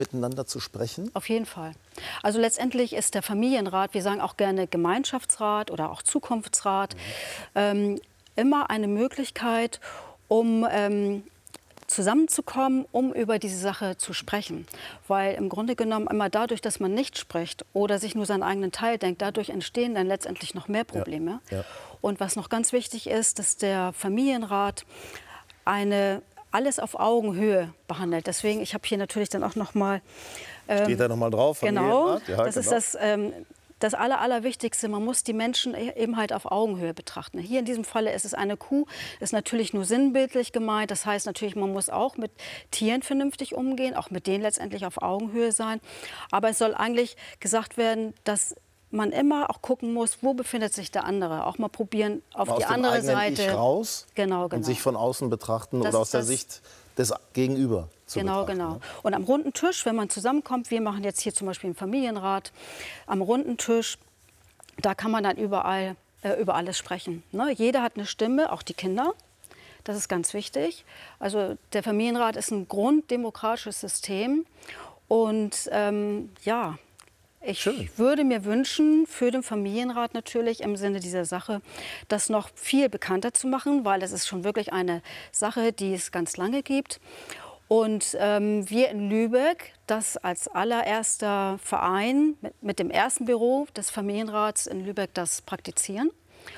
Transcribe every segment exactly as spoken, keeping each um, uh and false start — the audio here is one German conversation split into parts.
miteinander zu sprechen? Auf jeden Fall. Also letztendlich ist der Familienrat, wir sagen auch gerne Gemeinschaftsrat oder auch Zukunftsrat, mhm. ähm, immer eine Möglichkeit, um ähm, zusammenzukommen, um über diese Sache zu sprechen. Weil im Grunde genommen immer dadurch, dass man nicht spricht oder sich nur seinen eigenen Teil denkt, dadurch entstehen dann letztendlich noch mehr Probleme. Ja. Ja. Und was noch ganz wichtig ist, dass der Familienrat eine alles auf Augenhöhe behandelt. Deswegen, ich habe hier natürlich dann auch noch mal ähm, steht da noch mal drauf. Genau, ja, das genau. ist das. Ähm, Das Aller, Allerwichtigste, man muss die Menschen eben halt auf Augenhöhe betrachten. Hier in diesem Falle ist es eine Kuh, ist natürlich nur sinnbildlich gemeint. Das heißt natürlich, man muss auch mit Tieren vernünftig umgehen, auch mit denen letztendlich auf Augenhöhe sein. Aber es soll eigentlich gesagt werden, dass man immer auch gucken muss, wo befindet sich der andere. Auch mal probieren, auf mal die aus andere dem eigenen Seite. Ich raus genau, genau. Und sich von außen betrachten das oder aus der das Sicht des Gegenüber zu Genau, betrachten. genau. Ne? Und am runden Tisch, wenn man zusammenkommt, wir machen jetzt hier zum Beispiel einen Familienrat, am runden Tisch, da kann man dann überall äh, über alles sprechen. Ne? Jeder hat eine Stimme, auch die Kinder. Das ist ganz wichtig. Also der Familienrat ist ein grunddemokratisches System. Und ähm, ja, ich Schön. würde mir wünschen, für den Familienrat natürlich im Sinne dieser Sache, das noch viel bekannter zu machen, weil das ist schon wirklich eine Sache, die es ganz lange gibt. Und ähm, wir in Lübeck, das als allererster Verein mit, mit dem ersten Büro des Familienrats in Lübeck das praktizieren.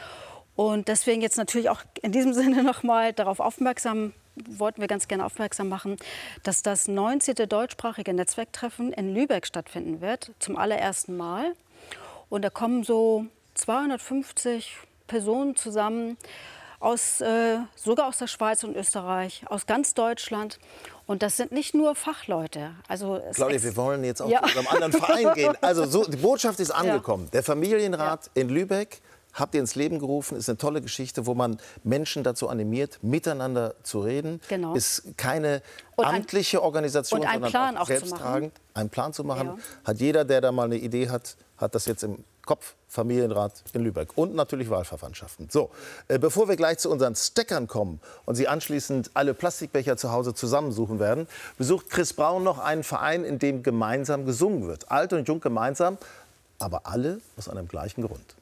Und deswegen jetzt natürlich auch in diesem Sinne noch mal darauf aufmerksam, wollten wir ganz gerne aufmerksam machen, dass das neunzehnte deutschsprachige Netzwerktreffen in Lübeck stattfinden wird, zum allerersten Mal. Und da kommen so zweihundertfünfzig Personen zusammen, aus, äh, sogar aus der Schweiz und Österreich, aus ganz Deutschland. Und das sind nicht nur Fachleute. Also Claudia, wir wollen jetzt auch ja. zu einem anderen Verein gehen. Also so, die Botschaft ist angekommen. Ja. Der Familienrat ja. in Lübeck habt ihr ins Leben gerufen, ist eine tolle Geschichte, wo man Menschen dazu animiert, miteinander zu reden. Genau. Ist keine und amtliche ein, Organisation, und einen sondern Plan auch, auch selbsttragend. Einen Plan zu machen. Ja. Hat jeder, der da mal eine Idee hat, hat das jetzt im Kopf. Familienrat in Lübeck und natürlich Wahlverwandtschaften. So, äh, bevor wir gleich zu unseren Steckern kommen und Sie anschließend alle Plastikbecher zu Hause zusammensuchen werden, besucht Chris Braun noch einen Verein, in dem gemeinsam gesungen wird. Alt und jung gemeinsam, aber alle aus einem gleichen Grund.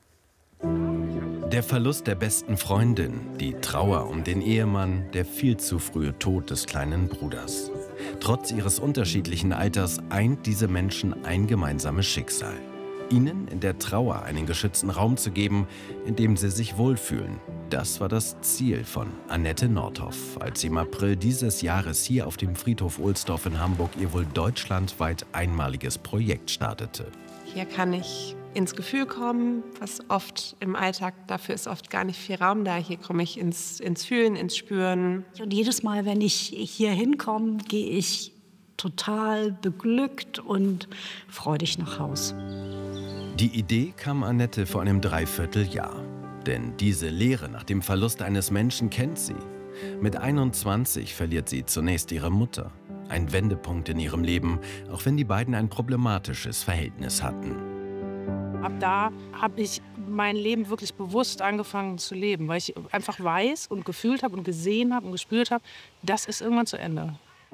Der Verlust der besten Freundin, die Trauer um den Ehemann, der viel zu frühe Tod des kleinen Bruders. Trotz ihres unterschiedlichen Alters eint diese Menschen ein gemeinsames Schicksal. Ihnen in der Trauer einen geschützten Raum zu geben, in dem sie sich wohlfühlen. Das war das Ziel von Annette Nordhoff, als sie im April dieses Jahres hier auf dem Friedhof Ohlsdorf in Hamburg ihr wohl deutschlandweit einmaliges Projekt startete. Hier kann ich ins Gefühl kommen, was oft im Alltag, dafür ist oft gar nicht viel Raum da. Hier komme ich ins, ins Fühlen, ins Spüren. Und jedes Mal, wenn ich hier hinkomme, gehe ich total beglückt und freudig nach Haus. Die Idee kam Annette vor einem Dreivierteljahr. Denn diese Leere nach dem Verlust eines Menschen kennt sie. Mit einundzwanzig verliert sie zunächst ihre Mutter. Ein Wendepunkt in ihrem Leben, auch wenn die beiden ein problematisches Verhältnis hatten. Ab da habe ich mein Leben wirklich bewusst angefangen zu leben, weil ich einfach weiß und gefühlt habe und gesehen habe und gespürt habe, das ist irgendwann zu Ende.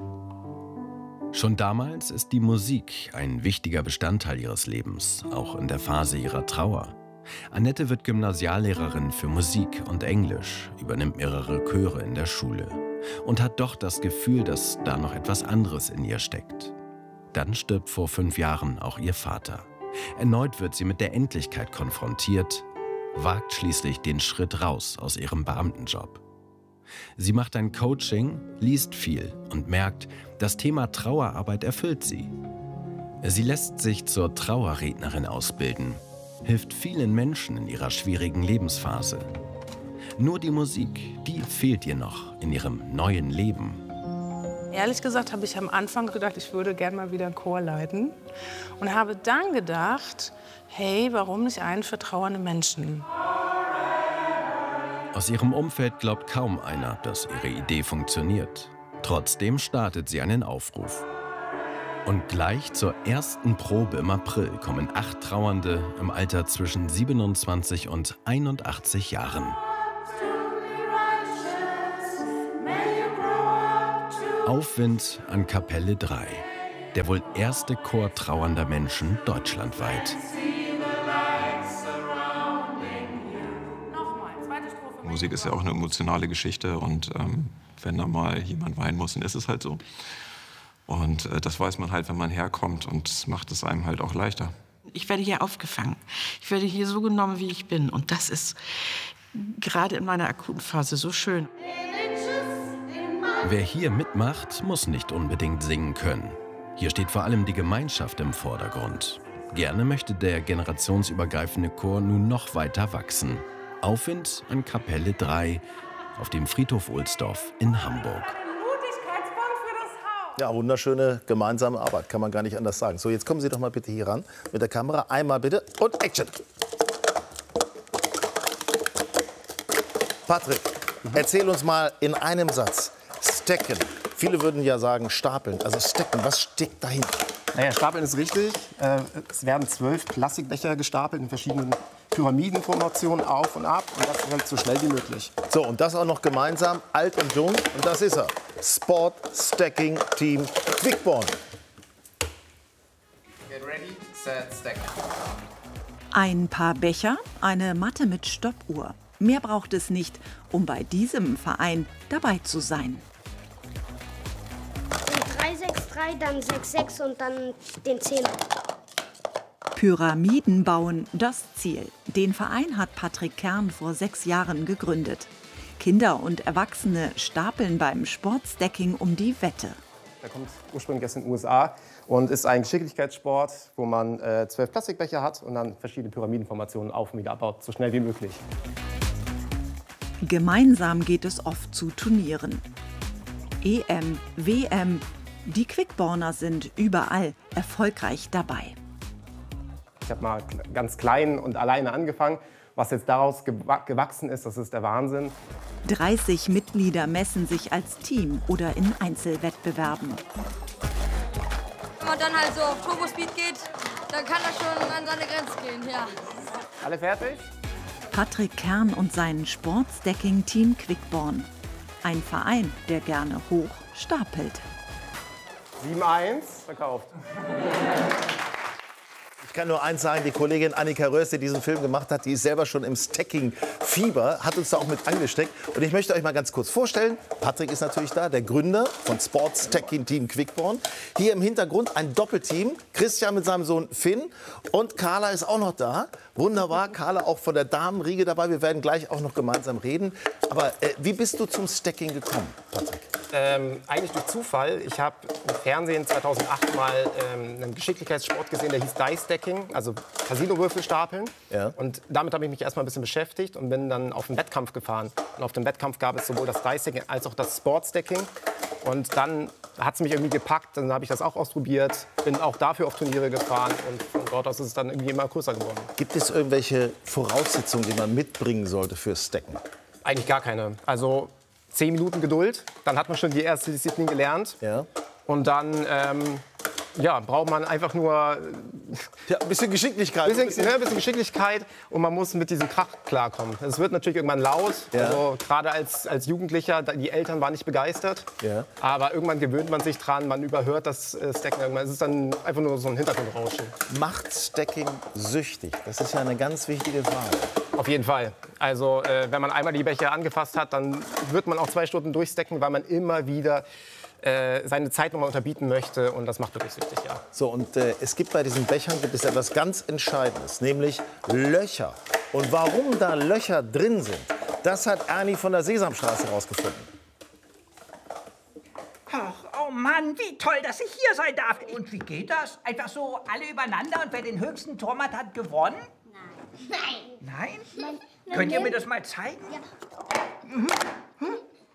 Schon damals ist die Musik ein wichtiger Bestandteil ihres Lebens, auch in der Phase ihrer Trauer. Annette wird Gymnasiallehrerin für Musik und Englisch, übernimmt mehrere Chöre in der Schule und hat doch das Gefühl, dass da noch etwas anderes in ihr steckt. Dann stirbt vor fünf Jahren auch ihr Vater. Erneut wird sie mit der Endlichkeit konfrontiert, wagt schließlich den Schritt raus aus ihrem Beamtenjob. Sie macht ein Coaching, liest viel und merkt, das Thema Trauerarbeit erfüllt sie. Sie lässt sich zur Trauerrednerin ausbilden, hilft vielen Menschen in ihrer schwierigen Lebensphase. Nur die Musik, die fehlt ihr noch in ihrem neuen Leben. Ehrlich gesagt habe ich am Anfang gedacht, ich würde gerne mal wieder einen Chor leiten. Und habe dann gedacht, hey, warum nicht einen für trauernde Menschen? Aus ihrem Umfeld glaubt kaum einer, dass ihre Idee funktioniert. Trotzdem startet sie einen Aufruf. Und gleich zur ersten Probe im April kommen acht Trauernde im Alter zwischen siebenundzwanzig und einundachtzig Jahren. Aufwind an Kapelle drei. Der wohl erste Chor trauernder Menschen deutschlandweit. Musik ist ja auch eine emotionale Geschichte und ähm, wenn da mal jemand weinen muss, dann ist es halt so. Und äh, das weiß man halt, wenn man herkommt und macht es einem halt auch leichter. Ich werde hier aufgefangen. Ich werde hier so genommen, wie ich bin. Und das ist gerade in meiner akuten Phase so schön. Wer hier mitmacht, muss nicht unbedingt singen können. Hier steht vor allem die Gemeinschaft im Vordergrund. Gerne möchte der generationsübergreifende Chor nun noch weiter wachsen. Aufwind an Kapelle drei auf dem Friedhof Ohlsdorf in Hamburg. Ja, wunderschöne gemeinsame Arbeit, kann man gar nicht anders sagen. So, jetzt kommen Sie doch mal bitte hier ran mit der Kamera. Einmal bitte und Action. Patrick, mhm. erzähl uns mal in einem Satz. Stacken. Viele würden ja sagen stapeln. Also stacken, was steckt dahinter? Naja, stapeln ist richtig. Äh, es werden zwölf Plastikbecher gestapelt in verschiedenen Pyramidenformationen auf und ab. Und das halt so schnell wie möglich. So, und das auch noch gemeinsam, alt und jung. Und das ist er. Sport Stacking Team Quickborn. Get ready, set, stack. Ein paar Becher, eine Matte mit Stoppuhr. Mehr braucht es nicht, um bei diesem Verein dabei zu sein. drei sechs drei, dann sechs sechs und dann den Zehner. Pyramiden bauen, das Ziel. Den Verein hat Patrick Kern vor sechs Jahren gegründet. Kinder und Erwachsene stapeln beim Sportstacking um die Wette. Der kommt ursprünglich aus den U S A und ist ein Geschicklichkeitssport, wo man äh, zwölf Plastikbecher hat und dann verschiedene Pyramidenformationen auf und wieder abbaut, so schnell wie möglich. Gemeinsam geht es oft zu Turnieren. E M, W M, die Quickborner sind überall erfolgreich dabei. Ich habe mal ganz klein und alleine angefangen. Was jetzt daraus gewachsen ist, das ist der Wahnsinn. dreißig Mitglieder messen sich als Team oder in Einzelwettbewerben. Wenn man dann halt so auf Turbospeed geht, dann kann das schon an seine Grenze gehen, ja. Alle fertig? Patrick Kern und sein Sportstacking-Team Quickborn. Ein Verein, der gerne hoch stapelt. sieben eins, verkauft. Ich kann nur eins sagen, die Kollegin Annika Rös, die diesen Film gemacht hat, die ist selber schon im Stacking-Fieber, hat uns da auch mit angesteckt. Und ich möchte euch mal ganz kurz vorstellen, Patrick ist natürlich da, der Gründer von Sport Stacking Team Quickborn. Hier im Hintergrund ein Doppelteam, Christian mit seinem Sohn Finn und Carla ist auch noch da. Wunderbar, Carla auch von der Damenriege dabei, wir werden gleich auch noch gemeinsam reden. Aber äh, wie bist du zum Stacking gekommen, Patrick? Ähm, eigentlich durch Zufall. Ich habe im Fernsehen zweitausendacht mal ähm, einen Geschicklichkeitssport gesehen, der hieß Dice Stacking, also Casino-Würfel stapeln. Ja. Und damit habe ich mich erstmal ein bisschen beschäftigt und bin dann auf einen Wettkampf gefahren. Und auf dem Wettkampf gab es sowohl das Dice Stacking als auch das Sport Stacking. Und dann hat es mich irgendwie gepackt, dann habe ich das auch ausprobiert, bin auch dafür auf Turniere gefahren und von dort aus ist es dann irgendwie immer größer geworden. Gibt es irgendwelche Voraussetzungen, die man mitbringen sollte fürs Stacken? Eigentlich gar keine. Also zehn Minuten Geduld, dann hat man schon die erste Disziplin gelernt. Ja. Und dann ähm, ja, braucht man einfach nur ja, ein bisschen Geschicklichkeit. Bisschen, bisschen, ne, bisschen Geschicklichkeit und man muss mit diesem Krach klarkommen. Es wird natürlich irgendwann laut, ja. also, gerade als, als Jugendlicher, die Eltern waren nicht begeistert. Ja. Aber irgendwann gewöhnt man sich dran, man überhört das äh, Stacken irgendwann. Es ist dann einfach nur so ein Hintergrundrauschen. Macht Stacking süchtig? Das ist ja eine ganz wichtige Frage. Auf jeden Fall. Also äh, wenn man einmal die Becher angefasst hat, dann wird man auch zwei Stunden durchstacken, weil man immer wieder äh, seine Zeit noch mal unterbieten möchte. Und das macht wirklich süchtig, ja. So, und äh, es gibt bei diesen Bechern gibt es etwas ganz Entscheidendes, nämlich Löcher. Und warum da Löcher drin sind, das hat Ernie von der Sesamstraße herausgefunden. Ach, oh Mann, wie toll, dass ich hier sein darf. Und wie geht das? Einfach so alle übereinander und wer den höchsten Turm hat, hat gewonnen? Nein. Nein? Nein. Könnt ihr mir das mal zeigen? Ja. Mhm. Hm?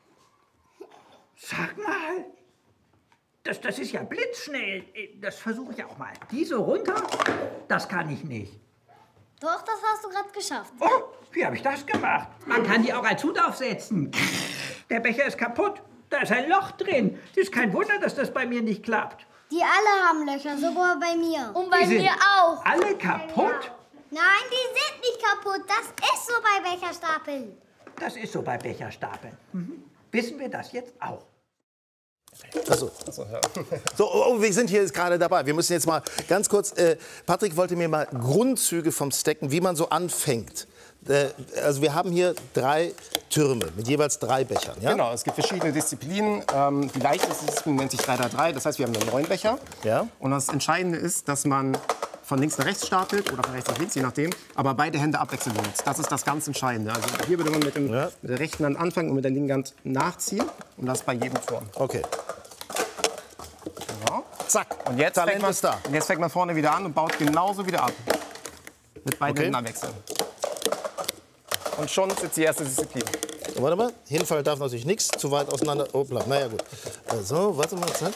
Sag mal. Das, das ist ja blitzschnell. Das versuche ich auch mal. Die so runter? Das kann ich nicht. Doch, das hast du gerade geschafft. Oh, wie habe ich das gemacht? Man kann die auch als Hut aufsetzen. Der Becher ist kaputt. Da ist ein Loch drin. Es ist kein Wunder, dass das bei mir nicht klappt. Die alle haben Löcher, sogar bei mir. Und bei Die sind mir auch. Alle kaputt? Nein, die sind nicht kaputt. Das ist so bei Becherstapeln. Das ist so bei Becherstapeln. Mhm. Wissen wir das jetzt auch? Achso. Achso, ja. So, oh, wir sind hier jetzt gerade dabei. Wir müssen jetzt mal ganz kurz. Äh, Patrick wollte mir mal Grundzüge vom Stecken, wie man so anfängt. Äh, also wir haben hier drei Türme mit jeweils drei Bechern. Ja? Genau, es gibt verschiedene Disziplinen. Ähm, die leichteste Disziplin nennt sich drei drei drei. Das heißt, wir haben nur neun Becher. Ja. Und das Entscheidende ist, dass man von links nach rechts startet oder von rechts nach links, je nachdem, aber beide Hände abwechselnd benutzt. Das ist das ganz Entscheidende. Also hier würde man mit, dem, ja. mit der rechten Hand anfangen und mit der linken Hand nachziehen. Und das bei jedem Turm. Okay. Genau. Zack. Und jetzt, Talent fängt man, ist da. und jetzt fängt man vorne wieder an und baut genauso wieder ab. Mit beiden Okay. Händen abwechseln. Und schon sitzt die erste Disziplin. So, warte mal. Hinfall darf natürlich nichts. Zu weit auseinander. Hoppla. Na ja, gut. So, warte mal. Zack.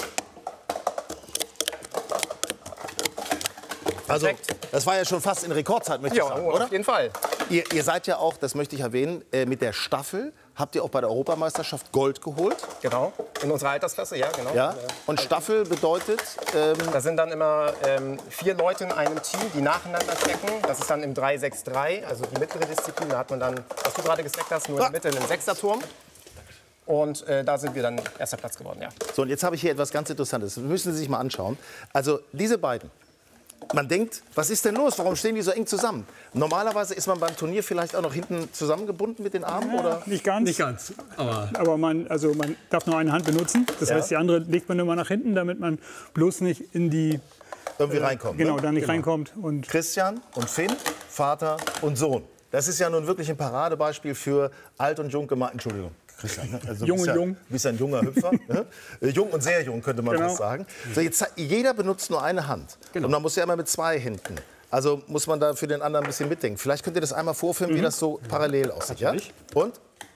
Also, das war ja schon fast in Rekordzeit, möchte ich Ja, sagen, oh, oder? auf jeden Fall. Ihr, ihr seid ja auch, das möchte ich erwähnen, äh, mit der Staffel habt ihr auch bei der Europameisterschaft Gold geholt. Genau, in unserer Altersklasse, ja, genau. Ja. Und Staffel bedeutet? Ähm, da sind dann immer ähm, vier Leute in einem Team, die nacheinander stecken. Das ist dann im drei sechs drei, also die mittlere Disziplin. Da hat man dann, was du gerade gesteckt hast, nur in der Mitte einen Sechserturm. Und äh, da sind wir dann erster Platz geworden, ja. So, und jetzt habe ich hier etwas ganz Interessantes. Das müssen Sie sich mal anschauen. Also diese beiden. Man denkt, was ist denn los? Warum stehen die so eng zusammen? Normalerweise ist man beim Turnier vielleicht auch noch hinten zusammengebunden mit den Armen, Ja, oder? Nicht ganz. Nicht ganz, aber... Aber man, also man darf nur eine Hand benutzen. Das Ja. heißt, die andere legt man immer nach hinten, damit man bloß nicht in die... Irgendwie äh, reinkommt. Genau, ne? da nicht reinkommt. Und Christian und Finn, Vater und Sohn. Das ist ja nun wirklich ein Paradebeispiel für alt und jung gemeint. Entschuldigung. Christian, ne? Also, Jung du bist und ja, jung. Du bist ein junger Hüpfer. Ne? Äh, Jung und sehr jung, könnte man Genau. das sagen. So, jetzt, jeder benutzt nur eine Hand. Genau. Und man muss ja immer mit zwei Händen. Also muss man da für den anderen ein bisschen mitdenken. Vielleicht könnt ihr das einmal vorführen, wie das so parallel aussieht. Ja? Und?